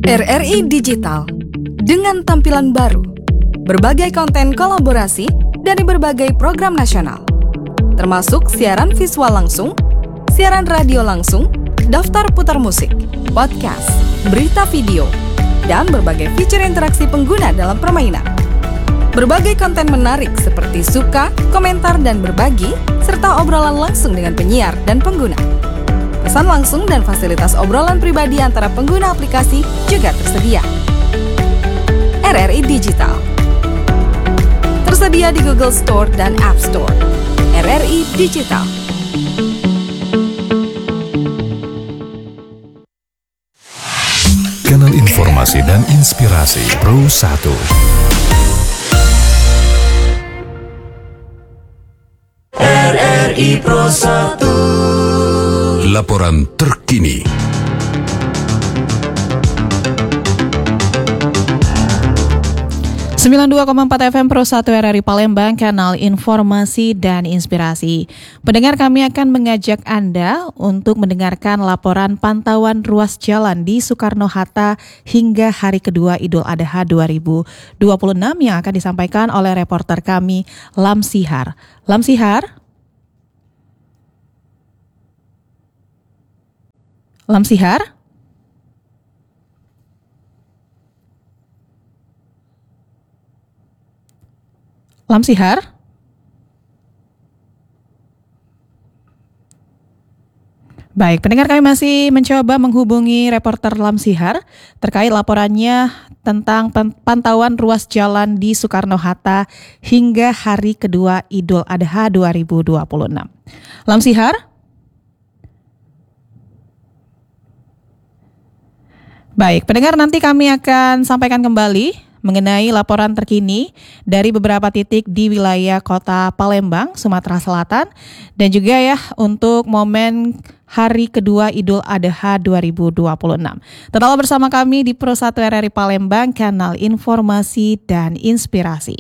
RRI Digital dengan tampilan baru, berbagai konten kolaborasi dari berbagai program nasional, termasuk siaran visual langsung, siaran radio langsung, daftar putar musik, podcast, berita video, dan berbagai fitur interaksi pengguna dalam permainan. Berbagai konten menarik seperti suka, komentar, dan berbagi, serta obrolan langsung dengan penyiar dan pengguna. Pesan langsung dan fasilitas obrolan pribadi antara pengguna aplikasi juga tersedia. RRI Digital tersedia di Google Store dan App Store. RRI Digital. Kanal informasi dan inspirasi Pro 1. RRI Pro 1. Laporan terkini. Sembilan 92,4 FM Pro 1 RRI Palembang, kanal informasi dan inspirasi. Pendengar, kami akan mengajak Anda untuk mendengarkan laporan pantauan ruas jalan di Soekarno-Hatta hingga hari kedua Idul Adha 2026 yang akan disampaikan oleh reporter kami, Lamsihar. Lamsihar? Lamsihar? Lamsihar? Baik, pendengar, kami masih mencoba menghubungi reporter Lamsihar terkait laporannya tentang pantauan ruas jalan di Soekarno-Hatta hingga hari kedua Idul Adha 2026. Lamsihar? Baik, pendengar, nanti kami akan sampaikan kembali mengenai laporan terkini dari beberapa titik di wilayah Kota Palembang, Sumatera Selatan, dan juga ya untuk momen hari kedua Idul Adha 2026. Tetaplah bersama kami di Pro 1 RRI Palembang, kanal informasi dan inspirasi.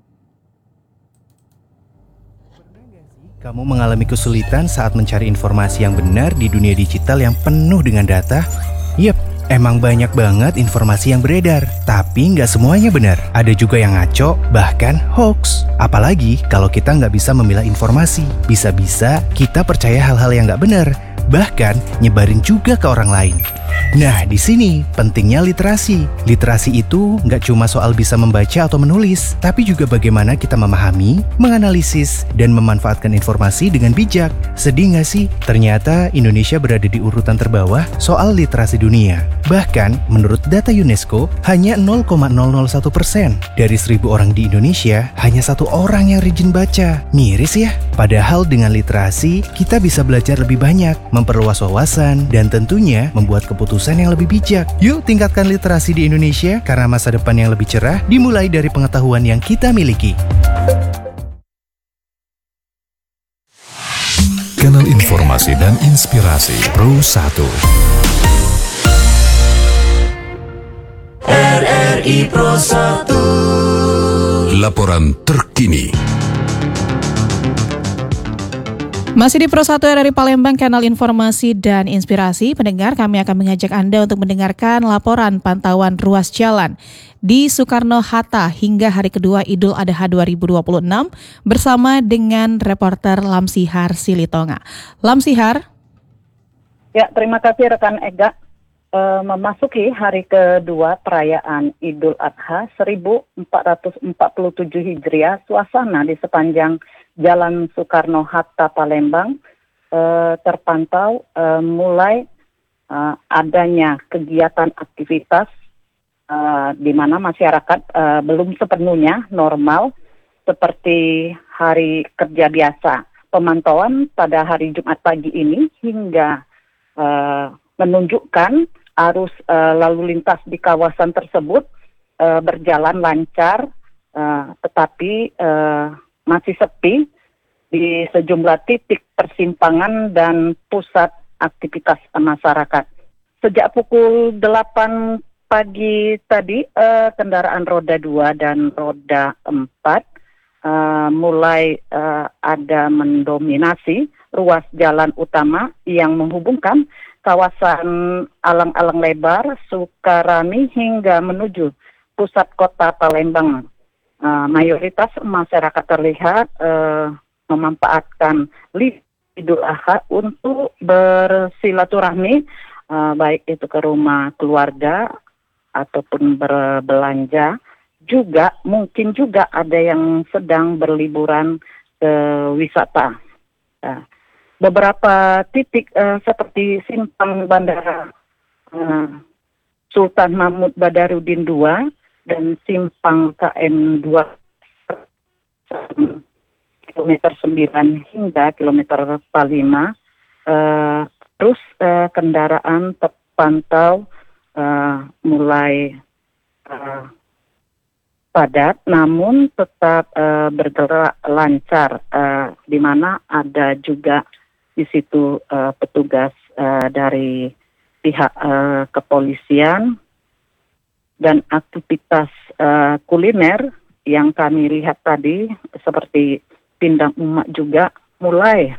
Kamu mengalami kesulitan saat mencari informasi yang benar di dunia digital yang penuh dengan data? Yep. Emang banyak banget informasi yang beredar, tapi nggak semuanya benar. Ada juga yang ngaco, bahkan hoax. Apalagi kalau kita nggak bisa memilah informasi. Bisa-bisa kita percaya hal-hal yang nggak benar, bahkan nyebarin juga ke orang lain. Nah, di sini pentingnya literasi. Literasi itu nggak cuma soal bisa membaca atau menulis, tapi juga bagaimana kita memahami, menganalisis, dan memanfaatkan informasi dengan bijak. Sedih nggak sih? Ternyata Indonesia berada di urutan terbawah soal literasi dunia. Bahkan, menurut data UNESCO, hanya 0,001% dari 1.000 orang di Indonesia, hanya 1 orang yang rajin baca. Miris ya? Padahal dengan literasi, kita bisa belajar lebih banyak, memperluas wawasan, dan tentunya membuat keputusan yang lebih bijak. Yuk tingkatkan literasi di Indonesia, karena masa depan yang lebih cerah dimulai dari pengetahuan yang kita miliki. Kanal informasi dan inspirasi Pro 1. RRI Pro 1. Laporan terkini. Masih di Pro 1 RRI Palembang, kanal informasi dan inspirasi. Pendengar, kami akan mengajak Anda untuk mendengarkan laporan pantauan ruas jalan di Soekarno-Hatta hingga hari kedua Idul Adha 2026 bersama dengan reporter Lamsihar Silitonga. Lamsihar? Ya, terima kasih rekan Ega. Memasuki hari kedua perayaan Idul Adha 1447 Hijriah, suasana di sepanjang Jalan Soekarno-Hatta Palembang terpantau mulai adanya kegiatan aktivitas di mana masyarakat belum sepenuhnya normal seperti hari kerja biasa. Pemantauan pada hari Jumat pagi ini hingga menunjukkan arus lalu lintas di kawasan tersebut berjalan lancar, tetapi masih sepi di sejumlah titik persimpangan dan pusat aktivitas masyarakat. Sejak pukul 8 pagi tadi, kendaraan roda 2 dan roda 4 mulai ada mendominasi ruas jalan utama yang menghubungkan kawasan Alang-Alang Lebar, Sukarami hingga menuju pusat kota Palembang. Mayoritas masyarakat terlihat memanfaatkan libur Idul Adha untuk bersilaturahmi, baik itu ke rumah keluarga ataupun berbelanja. Juga mungkin juga ada yang sedang berliburan ke wisata. Beberapa titik seperti simpang bandara Sultan Mahmud Badarudin II dan simpang KM 2 kilometer 9 hingga kilometer 45, terus kendaraan terpantau mulai padat, namun tetap bergerak lancar, di mana ada juga di situ petugas dari pihak kepolisian dan aktivitas kuliner yang kami lihat tadi seperti Pindang Umak juga mulai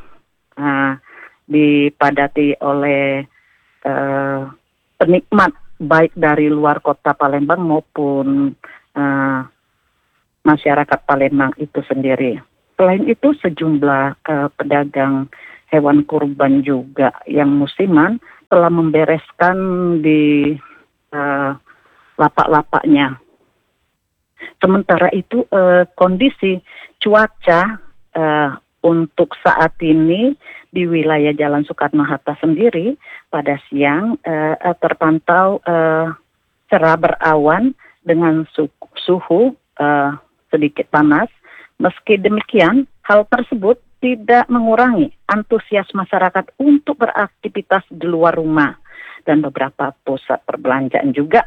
dipadati oleh penikmat baik dari luar kota Palembang maupun masyarakat Palembang itu sendiri. Selain itu sejumlah pedagang hewan kurban juga yang musiman telah membereskan di lapak-lapaknya. Sementara itu kondisi cuaca untuk saat ini di wilayah Jalan Soekarno-Hatta sendiri pada siang terpantau cerah berawan dengan suhu sedikit panas. Meski demikian, hal tersebut tidak mengurangi antusias masyarakat untuk beraktivitas di luar rumah, dan beberapa pusat perbelanjaan juga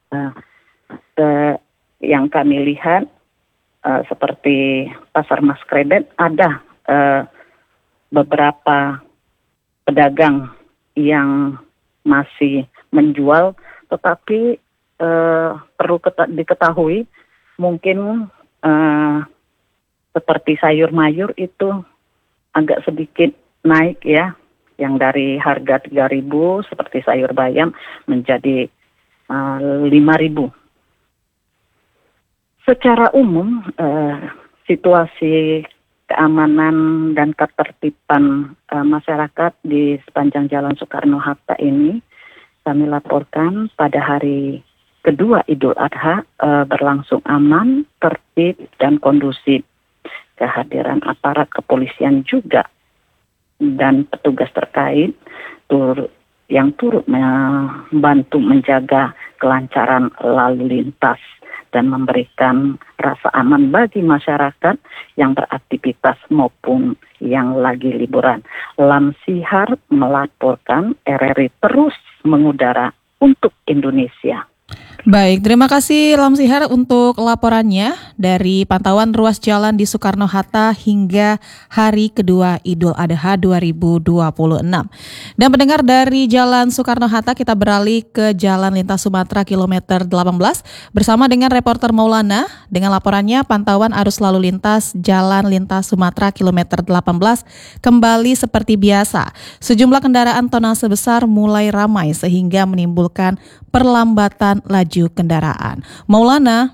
yang kami lihat seperti Pasar Mas Krebet ada beberapa pedagang yang masih menjual, tetapi perlu diketahui mungkin seperti sayur mayur itu agak sedikit naik ya, yang dari harga 3.000 seperti sayur bayam menjadi 5.000. Secara umum, situasi keamanan dan ketertiban masyarakat di sepanjang Jalan Soekarno-Hatta ini kami laporkan pada hari kedua Idul Adha berlangsung aman, tertib, dan kondusif. Kehadiran aparat kepolisian juga dan petugas terkait yang turut membantu menjaga kelancaran lalu lintas dan memberikan rasa aman bagi masyarakat yang beraktivitas maupun yang lagi liburan. Lamsihar melaporkan, RRI terus mengudara untuk Indonesia. Baik, terima kasih Lamsihar untuk laporannya dari pantauan ruas jalan di Soekarno-Hatta hingga hari kedua Idul Adha 2026. Dan pendengar, dari Jalan Soekarno-Hatta kita beralih ke Jalan Lintas Sumatera kilometer 18 bersama dengan reporter Maulana dengan laporannya pantauan arus lalu lintas Jalan Lintas Sumatera kilometer 18 kembali seperti biasa. Sejumlah kendaraan tonase besar mulai ramai sehingga menimbulkan perlambatan laju kendaraan. Maulana.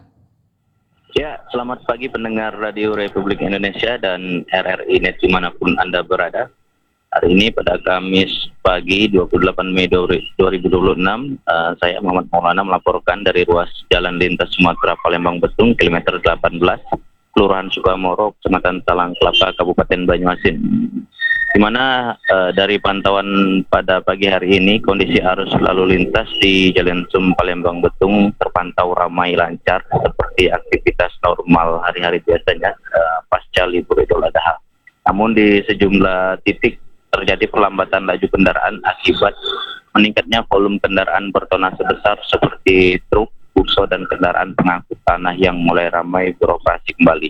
Ya, selamat pagi pendengar Radio Republik Indonesia dan RRI Net dimanapun Anda berada. Hari ini pada Kamis pagi 28 Mei 2026, saya Muhammad Maulana melaporkan dari ruas Jalan Lintas Sumatera Palembang Betung, kilometer 18, Kelurahan Sukamoro, Kecamatan Talang Kelapa, Kabupaten Banyuasin. Di mana dari pantauan pada pagi hari ini kondisi arus lalu lintas di Jalan Sum Palembang Betung terpantau ramai lancar seperti aktivitas normal hari-hari biasanya pasca libur Idul Adha. Namun di sejumlah titik terjadi perlambatan laju kendaraan akibat meningkatnya volume kendaraan bertonase besar seperti truk, buso, dan kendaraan pengangkut tanah yang mulai ramai beroperasi kembali.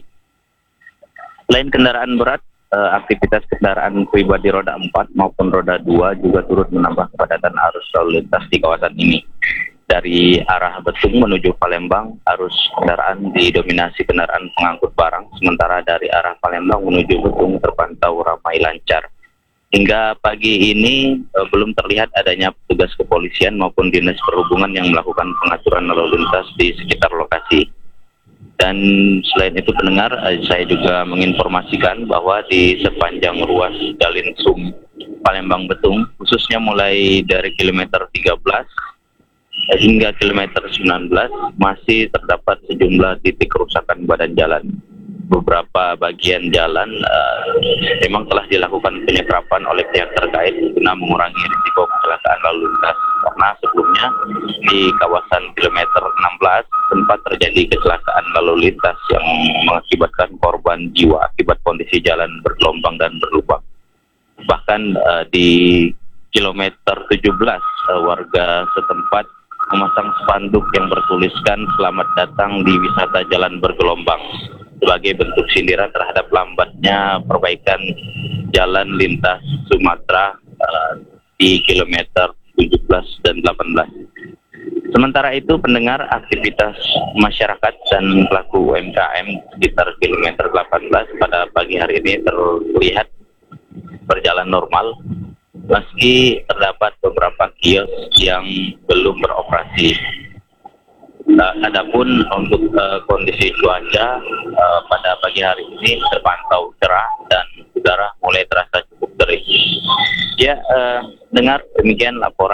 Selain kendaraan berat, aktivitas kendaraan pribadi roda 4 maupun roda 2 juga turut menambah kepadatan arus lalu lintas di kawasan ini. Dari arah Betung menuju Palembang, arus kendaraan didominasi kendaraan pengangkut barang, sementara dari arah Palembang menuju Betung terpantau ramai lancar. Hingga pagi ini belum terlihat adanya petugas kepolisian maupun dinas perhubungan yang melakukan pengaturan lalu lintas di sekitar lokasi. Dan selain itu pendengar, saya juga menginformasikan bahwa di sepanjang ruas Dalinsum Palembang Betung, khususnya mulai dari kilometer 13 hingga kilometer 19 masih terdapat sejumlah titik kerusakan badan jalan. Beberapa bagian jalan memang telah dilakukan penyerapan oleh pihak terkait guna mengurangi risiko kecelakaan lalu lintas, karena sebelumnya di kawasan kilometer 16 sempat terjadi kecelakaan lalu lintas yang mengakibatkan korban jiwa akibat kondisi jalan bergelombang dan berlubang. Bahkan di kilometer 17 warga setempat memasang spanduk yang bertuliskan "Selamat datang di wisata jalan bergelombang" sebagai bentuk sindiran terhadap lambatnya perbaikan jalan lintas Sumatera di kilometer 17 dan 18. Sementara itu pendengar, aktivitas masyarakat dan pelaku UMKM sekitar kilometer 18 pada pagi hari ini terlihat berjalan normal, meski terdapat beberapa kios yang belum beroperasi. Adapun untuk kondisi cuaca pada pagi hari ini terpantau cerah dan udara mulai terasa cukup terik. Ya, dengar demikian laporan